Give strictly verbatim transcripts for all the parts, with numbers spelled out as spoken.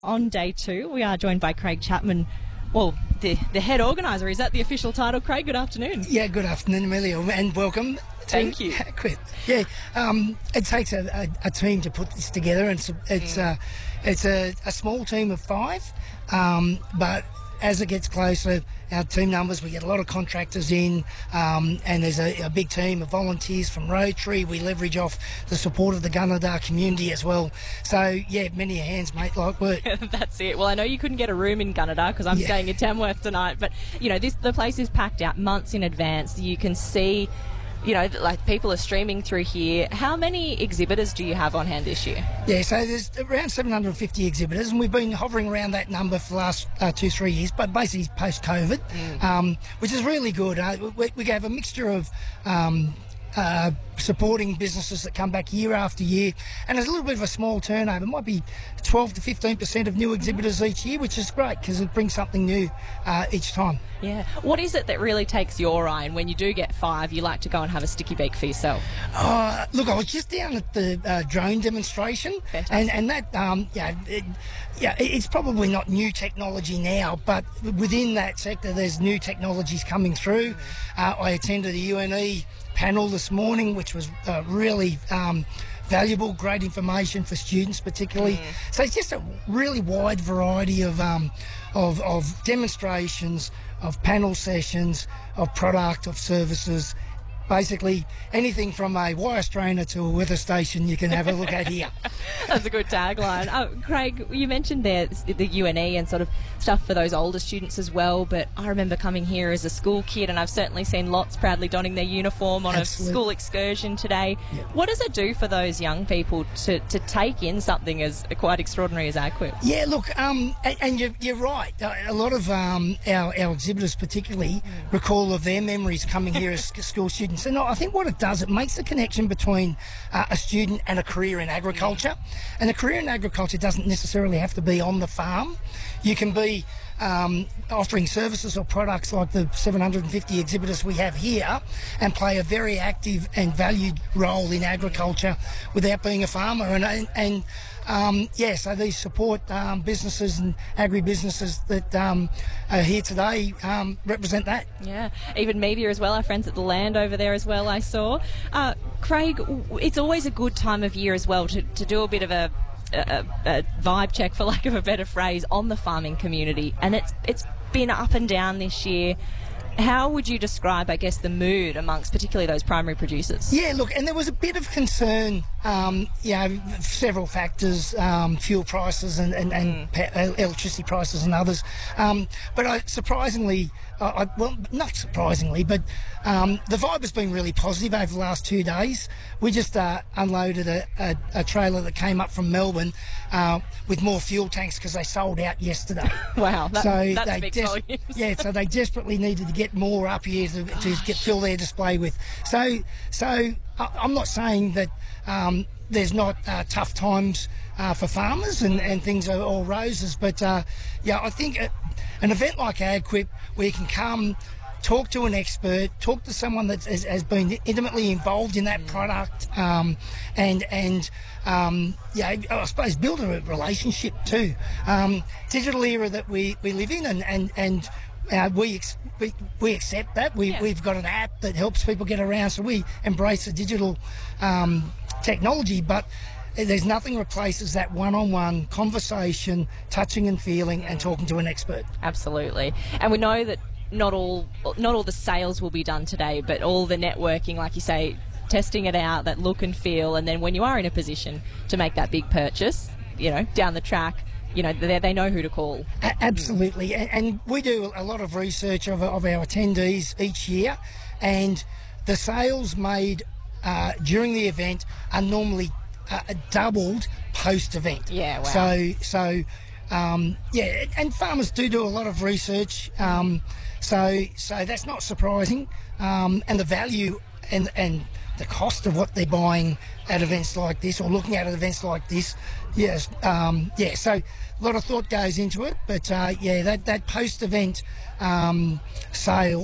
On day two, we are joined by Craig Chapman, well, the, the head organiser. Is that the official title, Craig? Good afternoon. Yeah, good afternoon, Emilio, and welcome. Thank you. Quit. Yeah, um, it takes a, a, a team to put this together, and it's it's, Mm. uh, it's a, a small team of five, um, but as it gets closer, our team numbers, we get a lot of contractors in, um, and there's a, a big team of volunteers from Rotary. We leverage off the support of the Gunnedah community as well. So, yeah, many hands make light work. That's it. Well, I know you couldn't get a room in Gunnedah because I'm Yeah. staying in Tamworth tonight, but, you know, this the place is packed out months in advance. You can see, you know, like people are streaming through here. How many exhibitors do you have on hand this year? Yeah, so there's around seven hundred fifty exhibitors, and we've been hovering around that number for the last uh, two, three years, but basically post-COVID, Mm. um, which is really good. Uh, we, we have a mixture of um, uh, supporting businesses that come back year after year, and there's a little bit of a small turnover. It might be twelve to fifteen percent of new exhibitors each year, which is great because it brings something new uh, each time. Yeah. What is it that really takes your eye? And when you do get five, you like to go and have a sticky beak for yourself? Uh, look, I was just down at the uh, drone demonstration, Fantastic. and and that um, yeah, it, yeah, it- it's probably not new technology now, but within that sector, there's new technologies coming through. Uh, I attended a U N E panel this morning, which was uh, really um, valuable, great information for students, particularly. So it's just a really wide variety of um, of, of demonstrations, of panel sessions, of product, of services. Basically, anything from a wire strainer to a weather station you can have a look at here. That's a good tagline. Oh, Craig, you mentioned there the U N E and sort of stuff for those older students as well, but I remember coming here as a school kid, and I've certainly seen lots proudly donning their uniform on Absolutely. a school excursion today. Yeah. What does it do for those young people to, to take in something as quite extraordinary as AgQuip? Yeah, look, um, and, and you're, you're right. A a lot of um, our, our exhibitors particularly recall of their memories coming here as sc- school students. And I think what it does, it makes the connection between uh, a student and a career in agriculture. And a career in agriculture doesn't necessarily have to be on the farm. You can be um, offering services or products like the seven hundred fifty exhibitors we have here and play a very active and valued role in agriculture without being a farmer. And, and, and um, yeah, so these support um, businesses and agri-businesses that um, are here today um, represent that. Yeah, even media as well, our friends at the Land over there as well, I saw. Uh, Craig, w- it's always a good time of year as well to, to do a bit of a, a, a vibe check, for lack of a better phrase, on the farming community. And it's it's been up and down this year. How would you describe, I guess, the mood amongst particularly those primary producers? Yeah, look, and there was a bit of concern, um, you know, several factors, um, fuel prices and, and, and pa- uh, electricity prices and others. Um, but I, surprisingly, uh, I, well, not surprisingly, but um, the vibe has been really positive over the last two days. We just uh, unloaded a, a, a trailer that came up from Melbourne uh, with more fuel tanks because they sold out yesterday. Wow, that, so that they speaks des- volumes. yeah, so they desperately needed to get more up here to, to get fill their display with. So, so I, I'm not saying that um, there's not uh, tough times uh, for farmers and, and things are all roses, but uh, yeah, I think uh, an event like AgQuip where you can come, talk to an expert, talk to someone that has, has been intimately involved in that product, um, and and um, yeah, I suppose build a relationship too. Um, digital era that we, we live in, and and and uh, we, ex- we we accept that. We Yeah. we've got an app that helps people get around, so we embrace the digital um, technology, but. There's nothing replaces that one-on-one conversation, touching and feeling, and talking to an expert. Absolutely. And we know that not all not all the sales will be done today, but all the networking, like you say, testing it out, that look and feel, and then when you are in a position to make that big purchase, you know, down the track, you know, they, they know who to call. A- absolutely, and, and we do a lot of research of, of our attendees each year, and the sales made uh, during the event are normally uh, doubled post-event. Yeah, wow. So, so um, yeah, and farmers do do a lot of research, um, so so that's not surprising, um, and the value and and the cost of what they're buying at events like this or looking at events like this, yes, um, yeah. So a lot of thought goes into it, but uh, yeah, that that post-event um, sales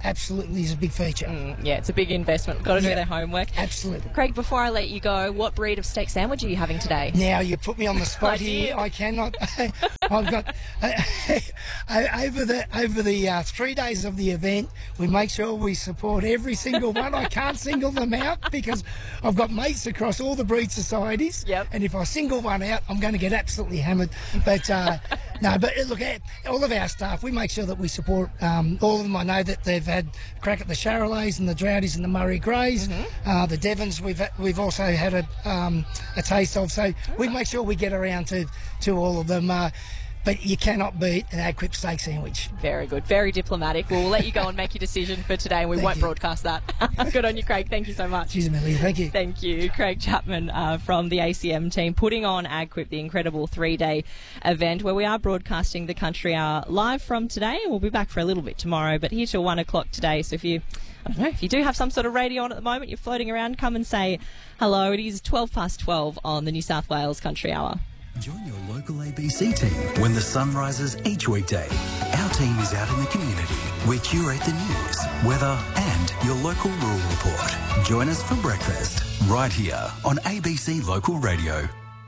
absolutely is a big feature. Mm, yeah, it's a big investment. Got to do Yeah. their homework. Absolutely. Craig, before I let you go, what breed of steak sandwich are you having today? Now you put me on the spot I here. did. I cannot. I've got over the over the uh, three days of the event. We make sure we support every single one. I can't single them out because I've got mates across all the breed societies. Yep. And if I single one out, I'm going to get absolutely hammered. But uh, no, but look, at all of our staff, we make sure that we support um, all of them. I know that they've had a crack at the Charolais and the Droughties and the Murray Greys, mm-hmm. uh, the Devons. We've we've also had a um, a taste of. So we make sure we get around to to all of them. Uh, But you cannot beat an Agquip steak sandwich. Very good. Very diplomatic. We'll let you go and make your decision for today, and we Thank won't you. broadcast that. Good on you, Craig. Thank you so much. Cheers, Amelia. Thank you. Thank you. Craig Chapman uh, from the A C M team putting on Agquip, the incredible three-day event where we are broadcasting the Country Hour live from today. We'll be back for a little bit tomorrow, but here till one o'clock today. So if you, I don't know, if you do have some sort of radio on at the moment, you're floating around, come and say hello. It is twelve past twelve on the New South Wales Country Hour. Join your local A B C team when the sun rises each weekday. Our team is out in the community. We curate the news, weather and your local rural report. Join us for breakfast right here on A B C Local Radio.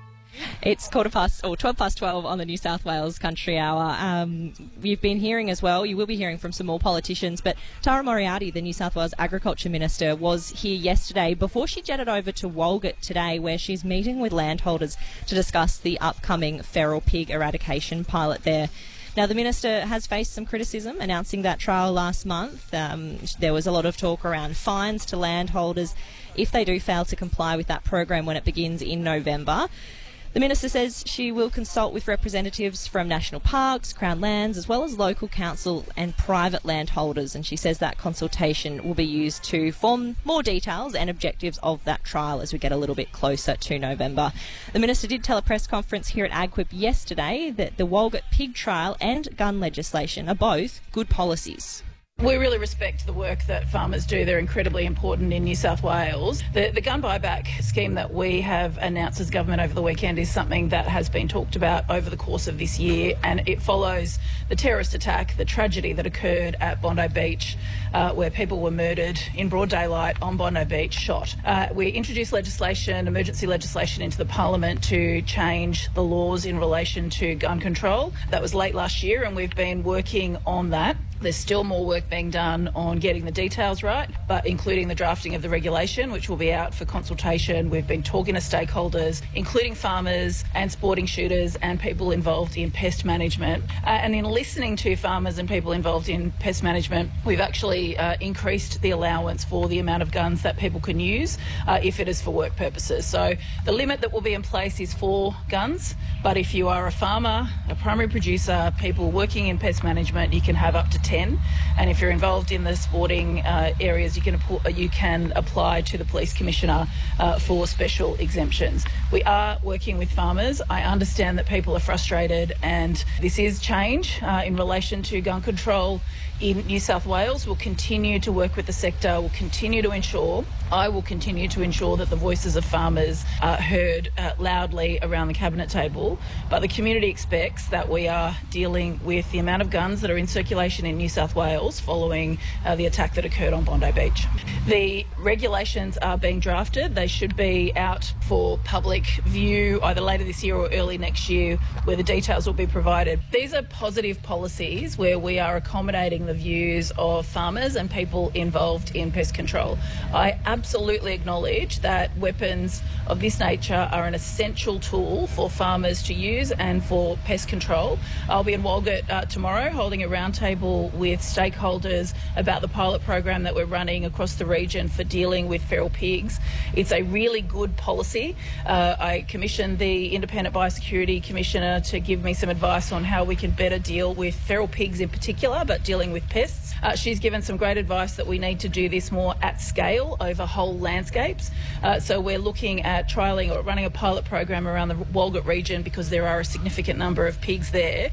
It's quarter past or twelve past twelve on the New South Wales Country Hour. Um, you've been hearing as well, you will be hearing from some more politicians, but Tara Moriarty, the New South Wales Agriculture Minister, was here yesterday before she jetted over to Walgett today, where she's meeting with landholders to discuss the upcoming feral pig eradication pilot there. Now, the Minister has faced some criticism announcing that trial last month. Um, there was a lot of talk around fines to landholders if they do fail to comply with that program when it begins in November. The Minister says she will consult with representatives from national parks, Crown lands, as well as local council and private landholders, and she says that consultation will be used to form more details and objectives of that trial as we get a little bit closer to November. The Minister did tell a press conference here at Agquip yesterday that the Walgett pig trial and gun legislation are both good policies. We really respect the work that farmers do. They're incredibly important in New South Wales. The, the gun buyback scheme that we have announced as government over the weekend is something that has been talked about over the course of this year, and it follows the terrorist attack, the tragedy that occurred at Bondi Beach, uh, where people were murdered in broad daylight on Bondi Beach, shot. Uh, we introduced legislation, emergency legislation into the Parliament to change the laws in relation to gun control. That was late last year, and we've been working on that. There's still more work being done on getting the details right, but including the drafting of the regulation, which will be out for consultation. We've been talking to stakeholders, including farmers and sporting shooters and people involved in pest management. Uh, and in listening to farmers and people involved in pest management, we've actually uh, increased the allowance for the amount of guns that people can use uh, if it is for work purposes. So the limit that will be in place is four guns, but if you are a farmer, a primary producer, people working in pest management, you can have up to ten, and if you're involved in the sporting uh, areas, you can you can apply to the police commissioner uh, for special exemptions. We are working with farmers. I understand that people are frustrated, and this is change uh, in relation to gun control in New South Wales. We'll continue to work with the sector. We'll continue to ensure, I will continue to ensure that the voices of farmers are heard uh, loudly around the cabinet table. But the community expects that we are dealing with the amount of guns that are in circulation in New South Wales following uh, the attack that occurred on Bondi Beach. The regulations are being drafted. They should be out for public view either later this year or early next year, where the details will be provided. These are positive policies where we are accommodating the views of farmers and people involved in pest control. I absolutely acknowledge that weapons of this nature are an essential tool for farmers to use and for pest control. I'll be in Walgett uh, tomorrow holding a roundtable with stakeholders about the pilot program that we're running across the region for dealing with feral pigs. It's a really good policy. Uh, I commissioned the Independent Biosecurity Commissioner to give me some advice on how we can better deal with feral pigs in particular, but dealing with pests. Uh, she's given some great advice that we need to do this more at scale over whole landscapes. Uh, so we're looking at trialling or running a pilot program around the Walgett region because there are a significant number of pigs there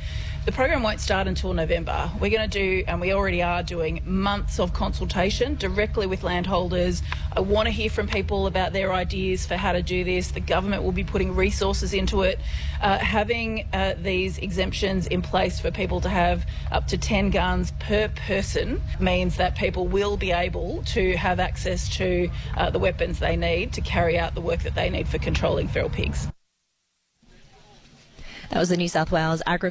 The program won't start until November. We're going to do, and we already are doing, months of consultation directly with landholders. I want to hear from people about their ideas for how to do this. The government will be putting resources into it. Uh, having uh, these exemptions in place for people to have up to ten guns per person means that people will be able to have access to uh, the weapons they need to carry out the work that they need for controlling feral pigs. That was the New South Wales Agriculture